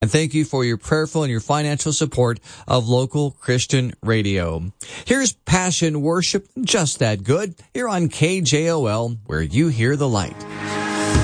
And thank you for your prayerful and your financial support of local Christian radio. Here's Passion Worship, just that good, here on KJOL, where you hear the light.